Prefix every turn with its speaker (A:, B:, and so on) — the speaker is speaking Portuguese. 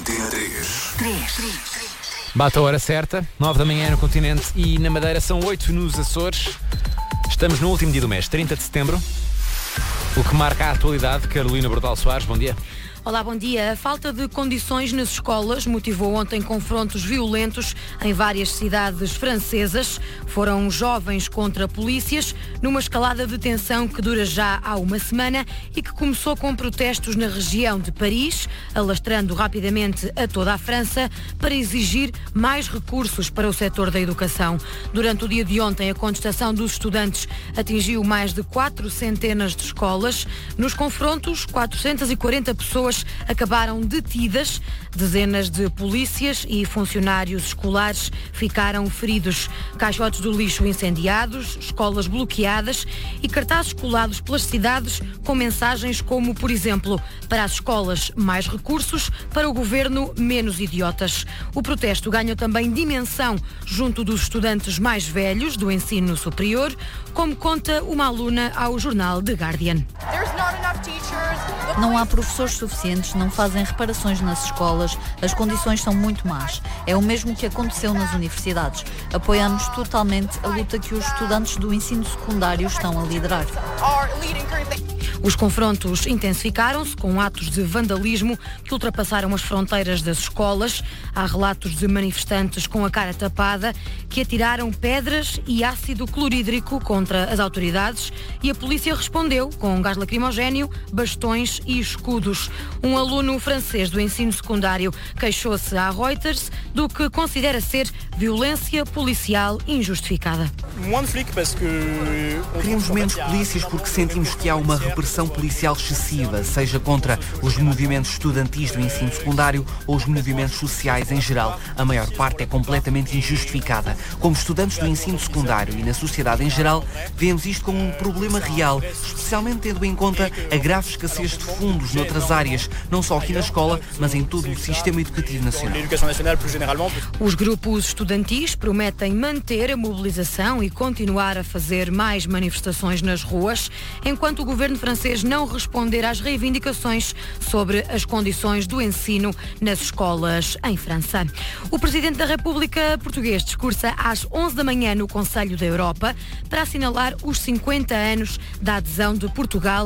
A: Antena 3.
B: Bate a hora certa, 9 da manhã no continente e na Madeira, são 8 nos Açores. Estamos no último dia do mês, 30 de setembro. O que marca a atualidade, Carolina Bordal Soares, bom dia.
C: Olá, bom dia. A falta de condições nas escolas motivou ontem confrontos violentos em várias cidades francesas. Foram jovens contra polícias, numa escalada de tensão que dura já há uma semana e que começou com protestos na região de Paris, alastrando rapidamente a toda a França para exigir mais recursos para o setor da educação. Durante o dia de ontem, a contestação dos estudantes atingiu mais de 400 de escolas. Nos confrontos, 440 pessoas acabaram detidas. Dezenas de polícias e funcionários escolares ficaram feridos. Caixotes do lixo incendiados, escolas bloqueadas e cartazes colados pelas cidades com mensagens como, por exemplo, para as escolas mais recursos, para o governo menos idiotas. O protesto ganha também dimensão junto dos estudantes mais velhos do ensino superior, como conta uma aluna ao jornal The Guardian.
D: Não há professores suficientes, não fazem reparações nas escolas, as condições são muito más. É o mesmo que aconteceu nas universidades. Apoiamos totalmente a luta que os estudantes do ensino secundário estão a liderar.
C: Os confrontos intensificaram-se com atos de vandalismo que ultrapassaram as fronteiras das escolas. Há relatos de manifestantes com a cara tapada que atiraram pedras e ácido clorídrico contra as autoridades e a polícia respondeu com gás lacrimogéneo, bastões e escudos. Um aluno francês do ensino secundário queixou-se à Reuters do que considera ser violência policial injustificada.
E: Queremos menos polícias porque sentimos que há uma repressão policial excessiva, seja contra os movimentos estudantis do ensino secundário ou os movimentos sociais em geral. A maior parte é completamente injustificada. Como estudantes do ensino secundário e na sociedade em geral, vemos isto como um problema real, especialmente tendo em conta a grave escassez de fundos noutras áreas, não só aqui na escola, mas em todo o sistema educativo nacional.
C: Os grupos estudantis prometem manter a mobilização e continuar a fazer mais manifestações nas ruas, enquanto o governo francês não responder às reivindicações sobre as condições do ensino nas escolas em França. O Presidente da República Português discursa às 11 da manhã no Conselho da Europa para assinalar os 50 anos da adesão de Portugal